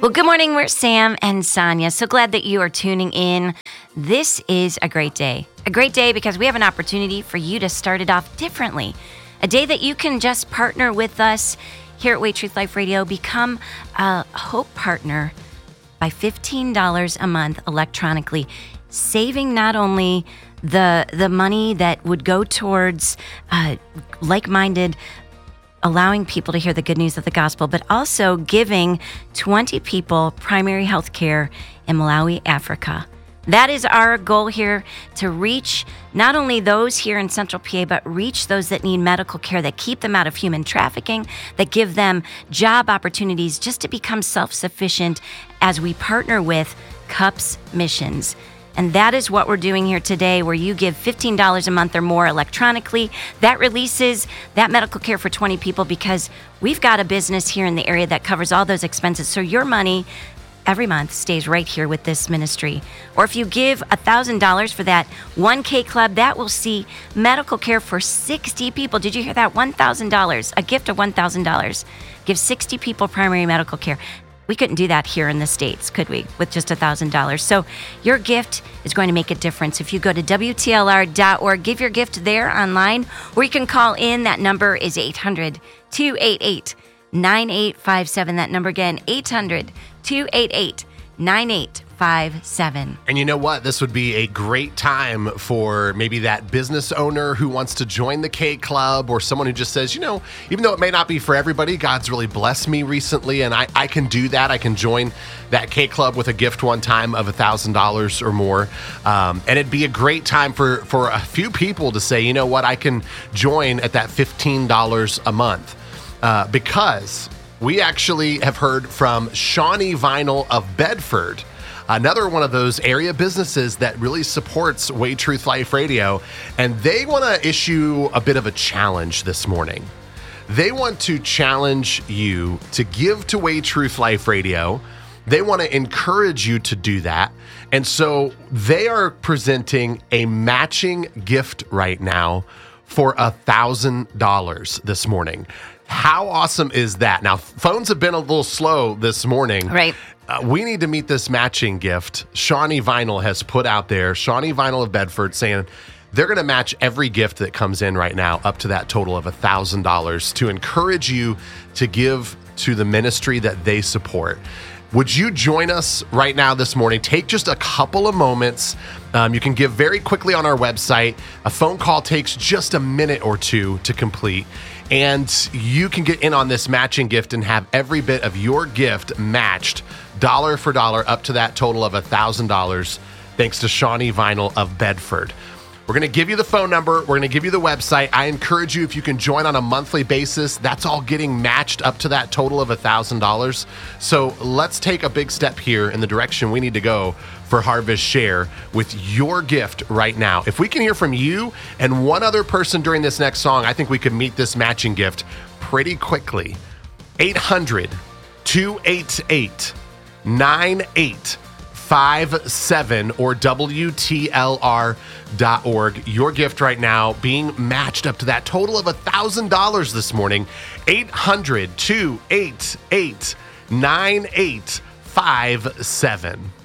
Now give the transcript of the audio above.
Well, good morning. We're Sam and Sonia. So glad that you are tuning in. This is a great day. A great day because we have an opportunity for you to start it off differently. A day that you can just partner with us here at Way Truth Life Radio. Become a Hope Partner by $15 a month electronically, saving not only the money that would go towards like-minded, allowing people to hear the good news of the gospel, but also giving 20 people primary health care in Malawi, Africa. That is our goal here, to reach not only those here in Central PA, but reach those that need medical care, that keep them out of human trafficking, that give them job opportunities just to become self-sufficient as we partner with CUPS Missions. And that is what we're doing here today, where you give $15 a month or more electronically. That releases that medical care for 20 people, because we've got a business here in the area that covers all those expenses. So your money every month stays right here with this ministry. Or if you give $1,000 for that 1K club, that will see medical care for 60 people. Did you hear that? $1,000, a gift of $1,000. Give 60 people primary medical care. We couldn't do that here in the States, could we, with just $1,000? So your gift is going to make a difference. If you go to WTLR.org, give your gift there online, or you can call in. That number is 800-288-9857. That number again, 800-288-9857. And you know what? This would be a great time for maybe that business owner who wants to join the K Club, or someone who just says, you know, even though it may not be for everybody, God's really blessed me recently, and I can do that. I can join that K Club with a gift one time of $1,000 or more. And it'd be a great time for a few people to say, you know what? I can join at that $15 a month because we actually have heard from Shawnee Vinyl of Bedford, another one of those area businesses that really supports Way Truth Life Radio, and they want to issue a bit of a challenge this morning. They want to challenge you to give to Way Truth Life Radio. They want to encourage you to do that. And so they are presenting a matching gift right now for $1,000 this morning. How awesome is that? Now, phones have been a little slow this morning. Right. We need to meet this matching gift. Shawnee Vinyl has put out there, Shawnee Vinyl of Bedford, saying they're going to match every gift that comes in right now up to that total of $1,000 to encourage you to give to the ministry that they support. Would you join us right now this morning? Take just a couple of moments. You can give very quickly on our website. A phone call takes just a minute or two to complete. And you can get in on this matching gift and have every bit of your gift matched dollar for dollar up to that total of $1,000, thanks to Shawnee Vinyl of Bedford. We're going to give you the phone number. We're going to give you the website. I encourage you, if you can join on a monthly basis, that's all getting matched up to that total of $1,000. So let's take a big step here in the direction we need to go for Harvest Share with your gift right now. If we can hear from you and one other person during this next song, I think we could meet this matching gift pretty quickly. 800-288-9857 or WTLR.org. Your gift right now being matched up to that total of $1,000 this morning. 800-288-9857.